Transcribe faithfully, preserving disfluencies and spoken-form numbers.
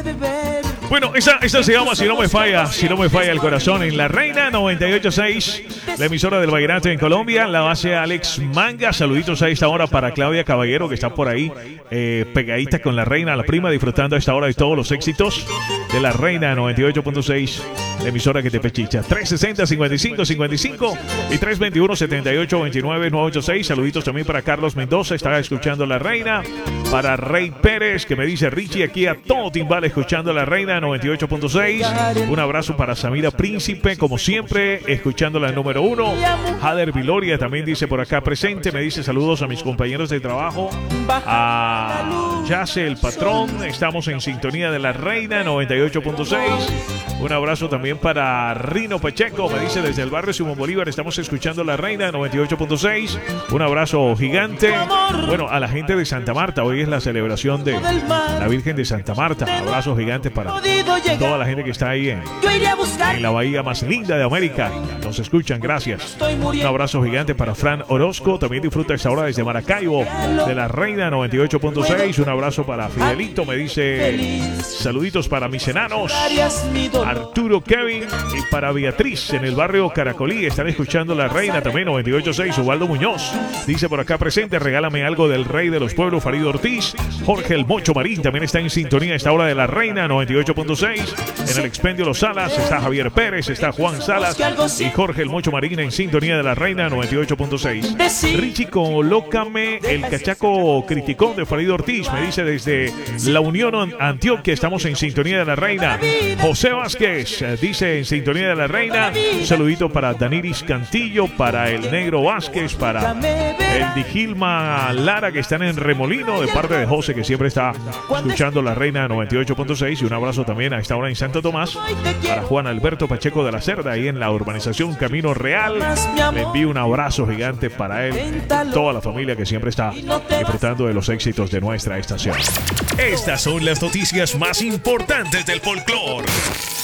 Bueno, esa, esa se llama Si no me falla, si no me falla el corazón, en La Reina noventa y ocho punto seis, la emisora del vallenato en Colombia. La hace Alex Manga. Saluditos a esta hora para Claudia Caballero, que está por ahí eh, pegadita con La Reina, la prima, disfrutando a esta hora de todos los éxitos de La Reina noventa y ocho punto seis, la emisora que te pechicha. Tres sesenta, cincuenta y cinco cincuenta y cinco y tres veintiuno, setenta y ocho, veintinueve, nueve ochenta y seis. Saluditos también para Carlos Mendoza, estaba escuchando La Reina. Para Rey Pérez, que me dice Richie, aquí a todo timbal escuchando La Reina noventa y ocho punto seis. Un abrazo para Samira Príncipe, como siempre, escuchando la número uno. Jader Viloria también dice por acá presente, me dice saludos a mis compañeros de trabajo. A Yace el Patrón, estamos en sintonía de La Reina noventa y ocho punto seis. Un abrazo también para Rino Pacheco, me dice desde el barrio Simón Bolívar, estamos escuchando La Reina noventa y ocho punto seis. Un abrazo gigante. Bueno, a la gente de Santa Marta, hoy es la celebración de la Virgen de Santa Marta. Abrazo gigante para toda la gente que está ahí en, en la bahía más linda de América. Nos escuchan, gracias. Un abrazo gigante para Fran Orozco, también disfruta esta hora desde Maracaibo de La Reina noventa y ocho punto seis. Un abrazo para Fidelito, me dice saluditos para mis enanos, Arturo, Kevin, y para Beatriz en el barrio Caracolí, están escuchando La Reina también noventa y ocho punto seis. Ubaldo Muñoz dice por acá presente, regálame algo del rey de los pueblos, Farid Ortiz. Jorge el Mocho Marín también está en sintonía a esta hora de La Reina noventa y ocho punto seis. En el expendio Los Salas está Javier Pérez, está Juan Salas y Jorge el Mocho Marín en sintonía de La Reina noventa y ocho punto seis. Richie, colócame el cachaco criticón de Farid Ortiz, me dice desde La Unión Antioquia, estamos en sintonía de La Reina. José Vázquez dice en sintonía de La Reina. Un saludito para Daniris Cantillo, para el Negro Vázquez, para el Digilma Lara, que están en Remolino, de parte de José, que siempre está escuchando La Reina noventa y ocho punto seis. Y un abrazo también a esta hora en Santo Tomás para Juan Alberto Pacheco de la Cerda, ahí en la urbanización Camino Real. Le envío un abrazo gigante para él y toda la familia que siempre está disfrutando de los éxitos de nuestra estación. Estas son las noticias más importantes del folclore.